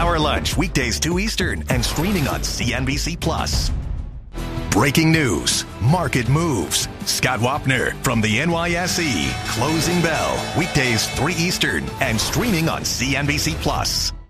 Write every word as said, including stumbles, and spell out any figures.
Power Lunch, weekdays two Eastern, and streaming on C N B C Plus. Breaking news, market moves. Scott Wapner from the N Y S E. Closing Bell, weekdays three Eastern, and streaming on C N B C Plus.